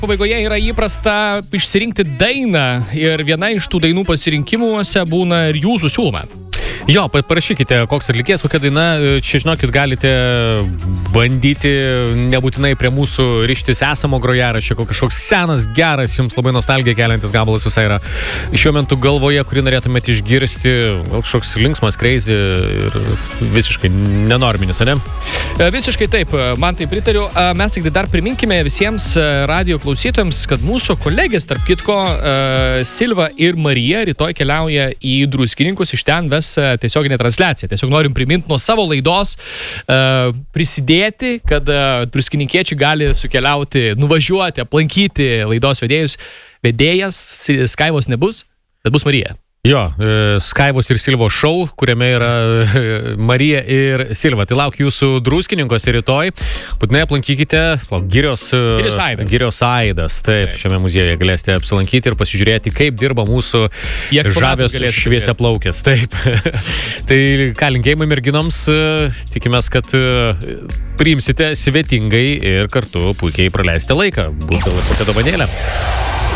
Pabaigoje yra įprasta išsirinkti dainą ir viena iš tų dainų pasirinkimuose būna ir jūsų siūloma. Jo, parašykite, koks atlikėjas, kokia daina, čia žinokit, galite bandyti nebūtinai prie mūsų rištis esamo grojaraščio, kažkoks senas, geras, jums labai nostalgiją keliantis gabalas visai yra šiuo metu galvoje, kurį norėtumėte išgirsti, kažkoks linksmas, crazy ir visiškai nenorminis, ne? Visiškai taip, man tai pritariu. Mes tik dar priminkime visiems radio klausytojams, kad mūsų kolegės, tarp kitko, Silva ir Marija rytoj keliauja į Druskininkus, iš ten ves tiesioginė transliacija. Tiesiog norim priminti nuo savo laidos prisidėti, kad druskininkiečiai gali sukeliauti, nuvažiuoti, aplankyti laidos vedėjas, Skaivos nebus, bet bus Marija. Jo, Skaivos ir Silvos šou, kuriame yra Marija ir Silva. Tai laukiu jūsų Druskininkose rytoj. Būtinai aplankykite Girios Aidas. Taip, šiame muziejuje galėsite apsilankyti ir pasižiūrėti, kaip dirba mūsų žavės šviesia plaukės. Taip. Tai ką, linkėjimai merginoms. Tikimės, kad priimsite svetingai ir kartu puikiai praleisite laiką. Būtų kokia dovanėlė.